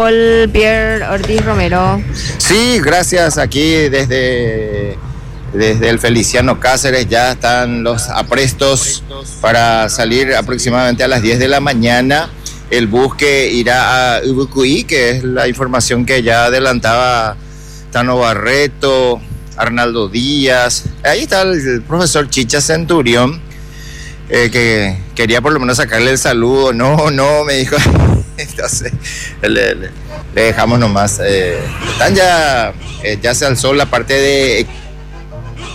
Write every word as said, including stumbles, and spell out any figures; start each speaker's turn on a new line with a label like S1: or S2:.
S1: Paul Pierre Ortiz Romero.
S2: Sí, gracias. Aquí desde, desde el Feliciano Cáceres ya están los aprestos para salir aproximadamente a las diez de la mañana. El bus que irá a Ubucuy, que es la información que ya adelantaba Tano Barreto, Arnaldo Díaz. Ahí está el, el profesor Chicha Centurión, eh, que quería por lo menos sacarle el saludo. No, no, me dijo. Entonces le, le, le dejamos nomás. Eh, están ya, eh, ya se alzó la parte de